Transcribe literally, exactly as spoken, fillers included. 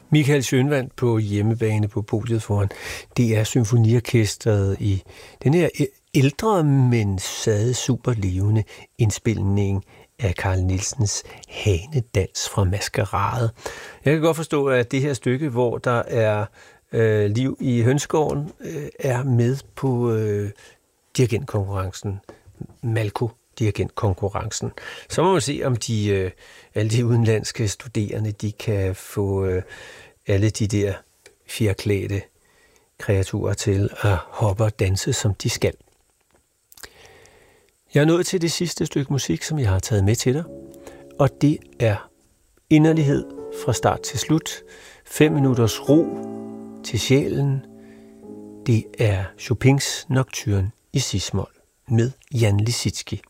Michael Schønwandt på hjemmebane på podiet foran D R Symfoniorkestret i den her ældre, men stadig super levende indspilning af Carl Nielsens Hanedans fra Maskerade. Jeg kan godt forstå, at det her stykke, hvor der er øh, liv i hønsegården, øh, er med på øh, dirigentkonkurrencen, Malko-dirigentkonkurrencen. Så må man se, om de, øh, alle de udenlandske studerende, de kan få øh, alle de der fjerklædte kreaturer til at hoppe og danse, som de skal. Jeg er nået til det sidste stykke musik, som jeg har taget med til dig, og det er inderlighed fra start til slut. Fem minutters ro til sjælen. Det er Chopins Nocturne i cis-mol med Jan Lisicki.